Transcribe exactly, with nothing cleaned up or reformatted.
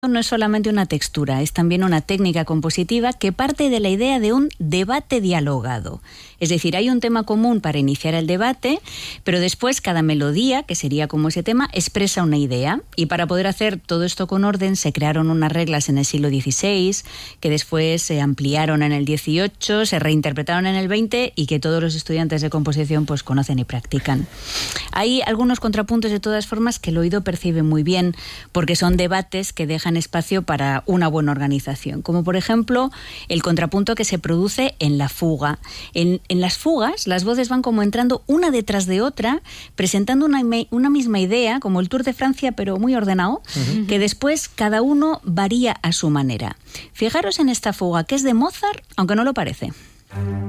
No es solamente una textura, es también una técnica compositiva que parte de la idea de un debate dialogado. Es decir, hay un tema común para iniciar el debate, pero después cada melodía, que sería como ese tema, expresa una idea. Y para poder hacer todo esto con orden se crearon unas reglas en el siglo dieciséis, que después se ampliaron en el dieciocho, se reinterpretaron en el veinte y que todos los estudiantes de composición pues conocen y practican. Hay algunos contrapuntos de todas formas que el oído percibe muy bien, porque son debates que dejan espacio para una buena organización, como por ejemplo el contrapunto que se produce en la fuga. En, en las fugas las voces van como entrando una detrás de otra, presentando una, una misma idea, como el Tour de Francia, pero muy ordenado, uh-huh. que después cada uno varía a su manera. Fijaros en esta fuga, que es de Mozart, aunque no lo parece.